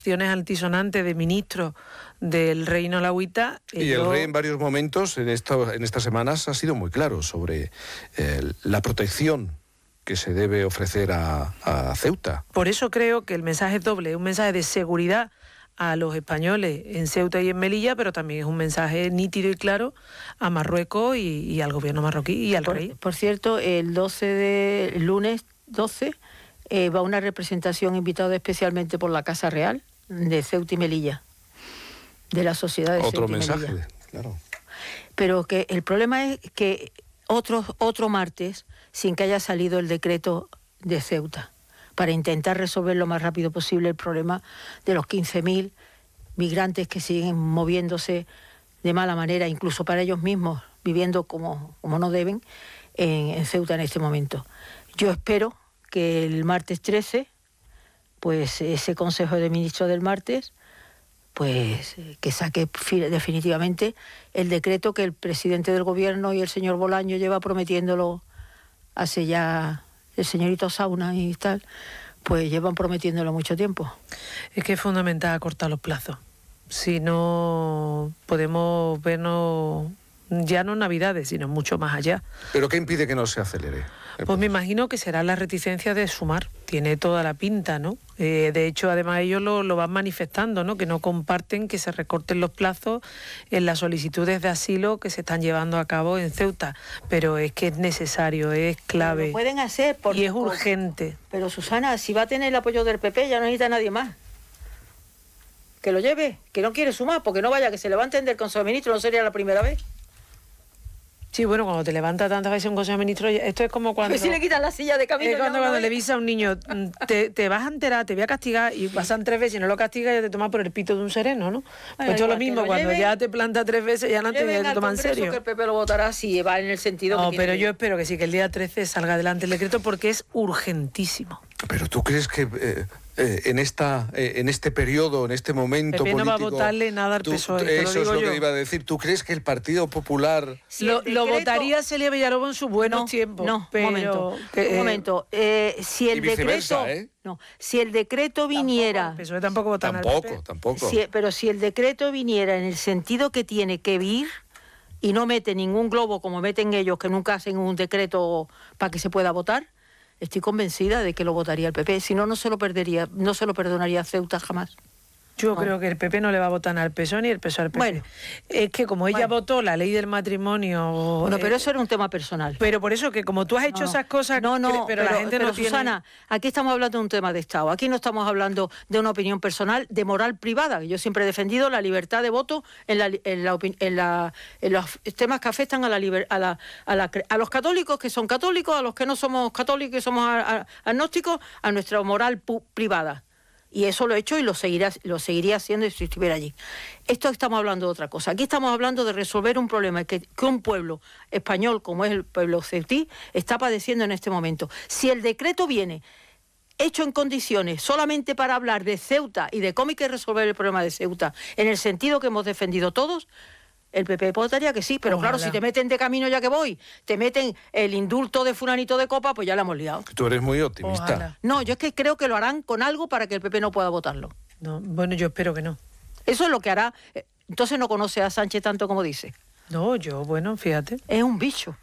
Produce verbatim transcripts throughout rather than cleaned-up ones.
altisonantes de ministros del Reino Alauita. Y el rey en varios momentos en, esto, en estas semanas ha sido muy claro sobre eh, la protección que se debe ofrecer a, a Ceuta. Por eso creo que el mensaje es doble, es un mensaje de seguridad a los españoles en Ceuta y en Melilla, pero también es un mensaje nítido y claro a Marruecos y, y al gobierno marroquí y al por, rey. Por cierto, el doce de el lunes doce eh, va una representación invitada especialmente por la Casa Real de Ceuta y Melilla, de la sociedad de Otro Ceuta y mensaje, Melilla. claro. Pero que el problema es que otro, otro martes, sin que haya salido el decreto de Ceuta, para intentar resolver lo más rápido posible el problema de los quince mil migrantes que siguen moviéndose de mala manera, incluso para ellos mismos, viviendo como, como no deben, en, en Ceuta en este momento. Yo espero que el martes trece, pues ese Consejo de Ministros del martes, pues que saque definitivamente el decreto que el presidente del gobierno y el señor Bolaño lleva prometiéndolo hace ya, el señorito Sauna y tal, pues llevan prometiéndolo mucho tiempo. Es que es fundamental acortar los plazos. Si no podemos vernos ya no en Navidades, sino mucho más allá. ¿Pero qué impide que no se acelere? Pues me imagino que será la reticencia de Sumar. Tiene toda la pinta, ¿no? Eh, de hecho, además ellos lo, lo van manifestando, ¿no? Que no comparten que se recorten los plazos en las solicitudes de asilo que se están llevando a cabo en Ceuta. Pero es que es necesario, es clave. Lo pueden hacer por, y es por, urgente. Pero Susana, si va a tener el apoyo del P P, ya no necesita nadie más. Que lo lleve, que no quiere Sumar, porque no vaya, que se levanten del Consejo de Ministros, no sería la primera vez. Sí, bueno, cuando te levantas tantas veces un Consejo de Ministros, esto es como cuando... Pues si le quitan la silla de camino... Es cuando, cuando le dices a un niño, te, te vas a enterar, te voy a castigar, y pasan tres veces y no lo castigas, ya te tomas por el pito de un sereno, ¿no? Pues esto es lo mismo, lo cuando lleven, ya te planta tres veces, ya no te, te toman en serio. Que el P P lo votará si va en el sentido no, que pero tiene. yo espero que sí, que el día trece salga adelante el decreto, porque es urgentísimo. Pero ¿tú crees que eh, eh, en esta eh, en este periodo, en este momento P P político... no va a votarle nada al P S O E, te Eso lo es lo yo. que iba a decir. ¿Tú crees que el Partido Popular... Si lo, decreto... lo votaría Celia Villalobos en sus buenos no, tiempos. No, pero, un momento, que, un momento. Eh, si el decreto... ¿eh? No, si el decreto viniera... Tampoco, el P S O E tampoco vota Tampoco, al P P. tampoco. Si, pero si el decreto viniera en el sentido que tiene que vir y no mete ningún globo como meten ellos, que nunca hacen un decreto para que se pueda votar, estoy convencida de que lo votaría el P P. Si no, no se lo perdería, no se lo perdonaría a Ceuta jamás. Yo no. creo que el P P no le va a votar al P S O E ni el P S O E al P P. Bueno, es que como ella bueno. votó la ley del matrimonio... Bueno, eh, pero eso era un tema personal. Pero por eso que como tú has hecho no, esas cosas... No, no, pero, pero la gente pero no Susana, tiene... aquí estamos hablando de un tema de Estado. Aquí no estamos hablando de una opinión personal, de moral privada. Yo siempre he defendido la libertad de voto en, la, en, la, en, la, en los temas que afectan a, la, a, la, a, la, a los católicos que son católicos, a los que no somos católicos y somos agnósticos, a nuestra moral privada. Y eso lo he hecho y lo seguirá, lo seguiría haciendo si estuviera allí. Esto estamos hablando de otra cosa. Aquí estamos hablando de resolver un problema que, que un pueblo español, como es el pueblo ceutí, está padeciendo en este momento. Si el decreto viene hecho en condiciones solamente para hablar de Ceuta y de cómo hay que resolver el problema de Ceuta, en el sentido que hemos defendido todos, el P P votaría que sí, pero Ojalá. claro, si te meten de camino ya que voy, te meten el indulto de fulanito de copa, pues ya la hemos liado. Tú eres muy optimista. Ojalá. No, yo es que creo que lo harán con algo para que el P P no pueda votarlo. No, bueno, yo espero que no. Eso es lo que hará. Entonces no conoce a Sánchez tanto como dice. No, yo, bueno, fíjate. Es un bicho.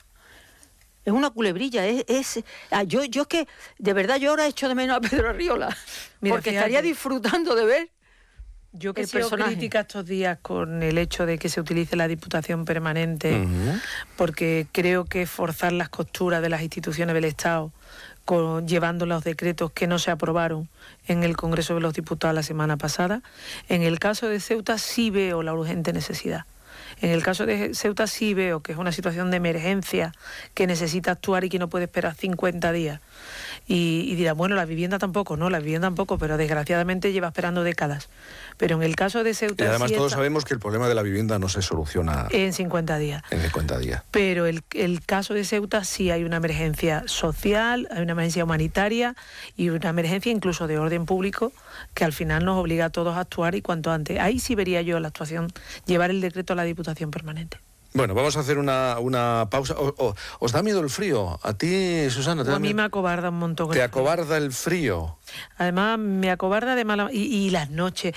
Es una culebrilla. Es, es ah, yo, yo es que, de verdad, yo ahora echo de menos a Pedro Arriola. Mira, porque fíjate, estaría disfrutando de ver. Yo que he sido crítica estos días con el hecho de que se utilice la Diputación Permanente, uh-huh. porque creo que forzar las costuras de las instituciones del Estado, con, llevando los decretos que no se aprobaron en el Congreso de los Diputados la semana pasada. En el caso de Ceuta sí veo la urgente necesidad. En el caso de Ceuta sí veo que es una situación de emergencia que necesita actuar y que no puede esperar cincuenta días. Y, y dirá, bueno, la vivienda tampoco, no, la vivienda tampoco, pero desgraciadamente lleva esperando décadas. Pero en el caso de Ceuta... Y además sí todos está... sabemos que el problema de la vivienda no se soluciona... En cincuenta días. En cincuenta días. Pero el, el caso de Ceuta sí hay una emergencia social, hay una emergencia humanitaria y una emergencia incluso de orden público que al final nos obliga a todos a actuar y cuanto antes. Ahí sí vería yo la actuación, llevar el decreto a la Diputación Permanente. Bueno, vamos a hacer una, una pausa. O, o, ¿Os da miedo el frío? ¿A ti, Susana? ¿te o da a mí miedo? me acobarda un montón. ¿Te acobarda el frío? Además, me acobarda de mala... Y, y las noches.